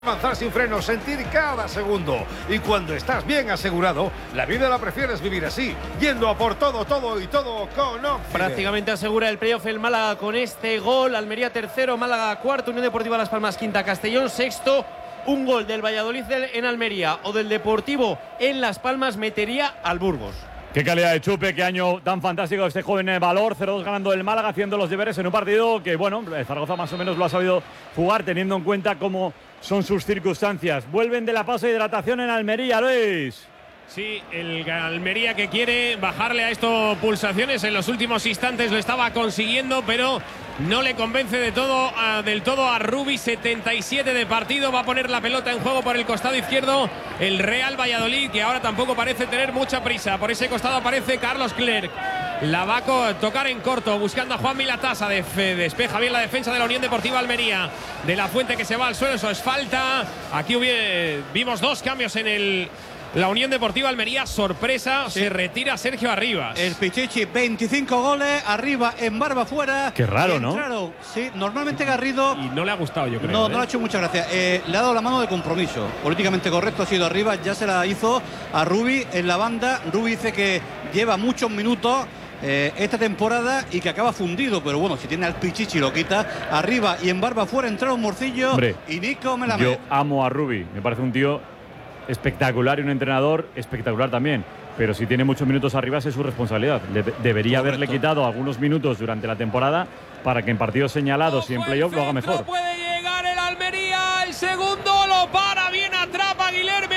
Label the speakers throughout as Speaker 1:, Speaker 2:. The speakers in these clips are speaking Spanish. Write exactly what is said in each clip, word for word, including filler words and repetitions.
Speaker 1: Avanzar sin frenos, sentir cada segundo. Y cuando estás bien asegurado, la vida la prefieres vivir así, yendo a por todo, todo y todo con Occident.
Speaker 2: Prácticamente asegura el playoff el Málaga con este gol. Almería tercero, Málaga cuarto, Unión Deportiva Las Palmas quinta, Castellón sexto. Un gol del Valladolid en Almería o del Deportivo en Las Palmas metería al Burgos.
Speaker 3: Qué calidad de Chupe, qué año tan fantástico este joven en valor. cero dos ganando el Málaga, haciendo los deberes en un partido que, bueno, Zaragoza más o menos lo ha sabido jugar, teniendo en cuenta cómo son sus circunstancias. Vuelven de la pausa de hidratación en Almería, Luis.
Speaker 4: Sí, el Almería que quiere bajarle a estos pulsaciones. En los últimos instantes lo estaba consiguiendo, pero no le convence de todo, a, del todo a Rubi. setenta y siete de partido. Va a poner la pelota en juego por el costado izquierdo el Real Valladolid, que ahora tampoco parece tener mucha prisa. Por ese costado aparece Carlos Clerc. La va a tocar en corto, buscando a Juan Milatasa. De despeja bien la defensa de la Unión Deportiva Almería. De la Fuente, que se va al suelo, eso es falta. Aquí hubiera, vimos dos cambios en el... La Unión Deportiva Almería, sorpresa, sí. Se retira Sergio Arribas.
Speaker 5: El Pichichi, veinticinco goles, Arribas en barba fuera.
Speaker 3: Qué raro, ¿no?
Speaker 5: Claro, sí, normalmente Garrido.
Speaker 4: Y no le ha gustado, yo creo.
Speaker 5: No,
Speaker 4: ¿eh?
Speaker 5: no le ha hecho muchas gracias. Eh, le ha dado la mano de compromiso. Políticamente correcto ha sido Arribas, ya se la hizo a Rubi en la banda. Rubi dice que lleva muchos minutos eh, esta temporada y que acaba fundido, pero bueno, si tiene al Pichichi lo quita. Arriba y en barba fuera entraron Morcillo. Hombre, y Nico Melamed.
Speaker 3: Yo amo a Rubi, me parece un tío espectacular y un entrenador espectacular también, pero si tiene muchos minutos arriba es su responsabilidad. Le debería Correcto. haberle quitado algunos minutos durante la temporada para que en partidos señalados y en playoff lo haga mejor.
Speaker 4: Puede llegar el Almería, el segundo lo para, bien atrapa Guilherme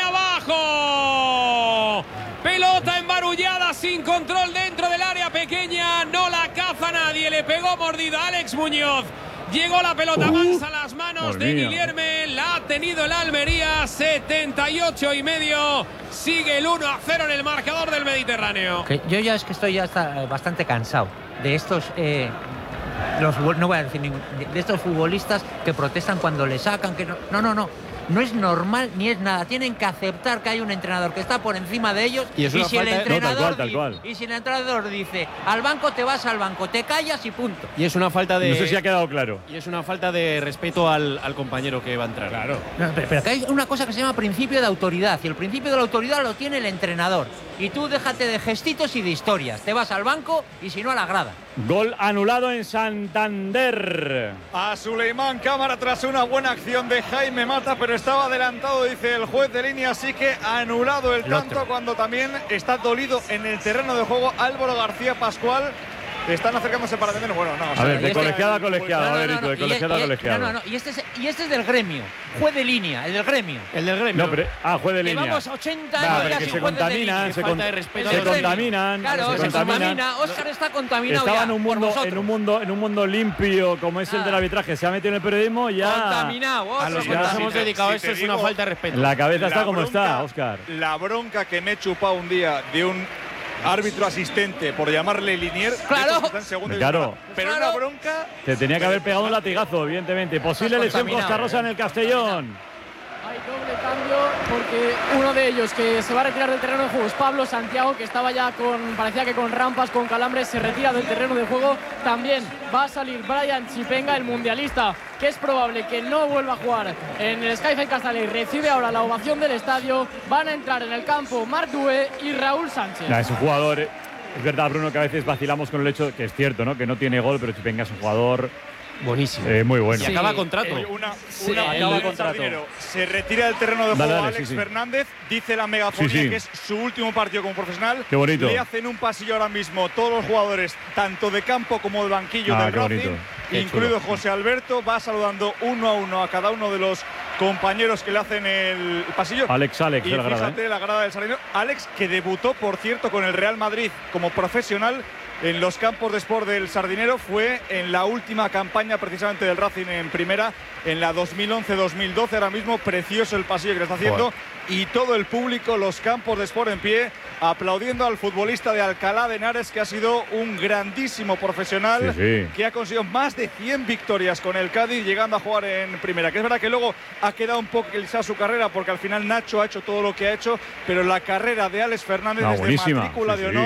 Speaker 4: abajo. Pelota embarullada sin control dentro del área pequeña, no la caza nadie, le pegó mordida Alex Muñoz. Llegó la pelota mansa a las manos de Guilherme, la ha tenido el Almería, setenta y ocho y medio, sigue el uno a cero en el marcador del Mediterráneo.
Speaker 6: Que yo ya es que estoy ya está bastante cansado de estos, eh, los, no voy a decir ningún, de estos futbolistas que protestan cuando le sacan, que no, no, no, no. No es normal ni es nada. Tienen que aceptar que hay un entrenador que está por encima de ellos.
Speaker 3: Y, es
Speaker 6: y si el entrenador
Speaker 3: no, tal cual, tal cual.
Speaker 6: Y si el entrenador dice al banco, te vas al banco, te callas y punto.
Speaker 2: Y es una falta de.
Speaker 3: No sé si ha quedado claro.
Speaker 2: Y es una falta de respeto al, al compañero que va a entrar.
Speaker 4: Claro.
Speaker 6: No, pero, pero que hay una cosa que se llama principio de autoridad. Y el principio de la autoridad lo tiene el entrenador. Y tú déjate de gestitos y de historias. Te vas al banco y si no a la grada.
Speaker 3: Gol anulado en Santander.
Speaker 7: A Suleimán Cámara tras una buena acción de Jaime Mata, pero estaba adelantado, dice el juez de línea, así que anulado el, el tanto otro. Cuando también está dolido en el terreno de juego Álvaro García Pascual. Están acercándose para atender. Bueno, no.
Speaker 3: A o sea, ver, de colegiado a colegiado, a ver, no, no, no, de colegiado a colegiado.
Speaker 6: No, no, no. Y este, es, y este es del gremio. Juez de línea, el del gremio.
Speaker 2: El del gremio.
Speaker 3: No, pero, ah, juez de línea.
Speaker 6: Llevamos ochenta
Speaker 3: nah,
Speaker 6: años ya
Speaker 3: que
Speaker 6: sin
Speaker 3: se contaminan, se, con,
Speaker 2: de respeto
Speaker 3: se contaminan.
Speaker 6: Claro, se, se contamina. Óscar está contaminado.
Speaker 3: Estaba
Speaker 6: ya,
Speaker 3: en un mundo, en un mundo, en un mundo limpio como es ah. el del arbitraje. Se ha metido en el periodismo y ya.
Speaker 6: Contaminado. Óscar.
Speaker 2: A los que nos hemos
Speaker 7: si
Speaker 2: dedicado
Speaker 7: si
Speaker 2: a esto es
Speaker 7: digo,
Speaker 2: una falta de respeto.
Speaker 3: La cabeza está
Speaker 7: la
Speaker 3: como
Speaker 7: bronca,
Speaker 3: está, Óscar.
Speaker 7: La bronca que me he chupado un día de un árbitro asistente por llamarle Linier.
Speaker 6: Claro,
Speaker 3: claro.
Speaker 7: Pero
Speaker 6: claro.
Speaker 7: una bronca.
Speaker 3: Te tenía que haber pegado un latigazo, evidentemente. Posible lesión Costa Rosa en el Castellón.
Speaker 8: Hay doble cambio porque uno de ellos que se va a retirar del terreno de juego es Pablo Santiago, que estaba ya con, parecía que con rampas, con calambres, se retira del terreno de juego. También va a salir Brian Chipenga, el mundialista, que es probable que no vuelva a jugar en el Skyfire Castellón. Recibe ahora la ovación del estadio. Van a entrar en el campo Marc Dué y Raúl Sánchez.
Speaker 3: Nah, es un jugador, es verdad, Bruno, que a veces vacilamos con el hecho, que es cierto, ¿no? Que no tiene gol, pero Chipenga es un jugador
Speaker 2: buenísimo.
Speaker 3: Eh, muy bueno.
Speaker 2: Y sí, acaba contrato.
Speaker 7: Eh, una,
Speaker 2: sí,
Speaker 7: una
Speaker 2: acaba contrato.
Speaker 7: Se retira del terreno de juego
Speaker 3: dale, dale,
Speaker 7: Alex
Speaker 3: sí, sí.
Speaker 7: Fernández. Dice la megafonía
Speaker 3: sí, sí.
Speaker 7: que es su último partido como profesional.
Speaker 3: Qué bonito.
Speaker 7: Le hacen un pasillo ahora mismo todos los jugadores, tanto de campo como de banquillo
Speaker 3: ah,
Speaker 7: del Racing, incluido José Alberto. Va saludando uno a uno a cada uno de los compañeros que le hacen el pasillo.
Speaker 3: Alex, Alex,
Speaker 7: y
Speaker 3: de la grada,
Speaker 7: fíjate
Speaker 3: ¿eh?
Speaker 7: la grada del Sardinero. Alex, que debutó, por cierto, con el Real Madrid como profesional en los campos de Sport del Sardinero. Fue en la última campaña precisamente del Racing en primera, en la dos mil once dos mil doce. Ahora mismo precioso el pasillo que le está haciendo. Joder. Y todo el público, los campos de Sport en pie, aplaudiendo al futbolista de Alcalá de Henares, que ha sido un grandísimo profesional,
Speaker 3: sí, sí.
Speaker 7: que ha conseguido más de cien victorias con el Cádiz, llegando a jugar en primera. Que es verdad que luego ha quedado un poco quizá su carrera, porque al final Nacho ha hecho todo lo que ha hecho, pero la carrera de Alex Fernández
Speaker 3: no,
Speaker 7: es de matrícula sí, de honor. Sí.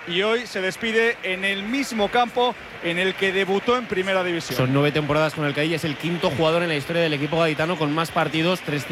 Speaker 7: y hoy se despide en el mismo campo en el que debutó en Primera División.
Speaker 2: Son nueve temporadas con el Cadilla, es el quinto jugador en la historia del equipo gaditano con más partidos, trescientos